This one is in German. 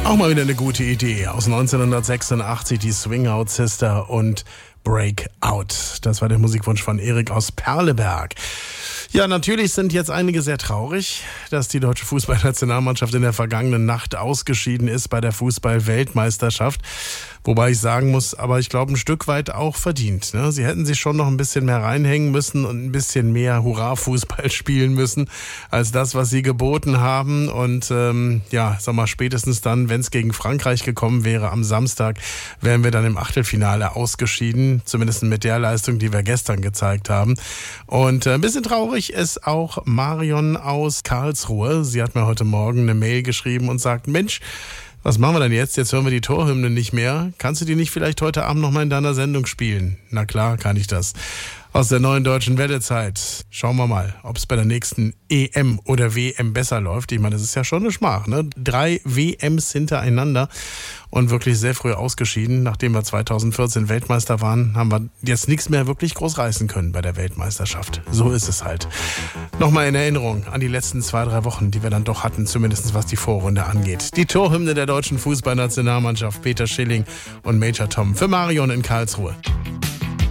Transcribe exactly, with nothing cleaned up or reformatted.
Auch mal wieder eine gute Idee. Aus neunzehnhundertsechsundachtzig die Swing Out Sister und Break Out. Das war der Musikwunsch von Erik aus Perleberg. Ja, natürlich sind jetzt einige sehr traurig, dass die deutsche Fußballnationalmannschaft in der vergangenen Nacht ausgeschieden ist bei der Fußball-Weltmeisterschaft. Wobei ich sagen muss, aber ich glaube ein Stück weit auch verdient. Ne? Sie hätten sich schon noch ein bisschen mehr reinhängen müssen und ein bisschen mehr Hurra-Fußball spielen müssen als das, was sie geboten haben. Und ähm, ja, sag mal, spätestens dann, wenn es gegen Frankreich gekommen wäre am Samstag, wären wir dann im Achtelfinale ausgeschieden. Zumindest mit der Leistung, die wir gestern gezeigt haben. Und äh, ein bisschen traurig ist auch Marion aus Karlsruhe. Sie hat mir heute Morgen eine Mail geschrieben und sagt, Mensch, was machen wir denn jetzt? Jetzt hören wir die Torhymne nicht mehr. Kannst du die nicht vielleicht heute Abend noch mal in deiner Sendung spielen? Na klar, kann ich das. Aus der neuen deutschen Wellezeit. Schauen wir mal, ob es bei der nächsten E M oder W M besser läuft. Ich meine, das ist ja schon eine Schmach, ne? Drei W Ms hintereinander und wirklich sehr früh ausgeschieden. Nachdem wir zweitausendvierzehn Weltmeister waren, haben wir jetzt nichts mehr wirklich groß reißen können bei der Weltmeisterschaft. So ist es halt. Nochmal in Erinnerung an die letzten zwei, drei Wochen, die wir dann doch hatten, zumindest was die Vorrunde angeht. Die Torhymne der deutschen Fußballnationalmannschaft, Peter Schilling und Major Tom für Marion in Karlsruhe.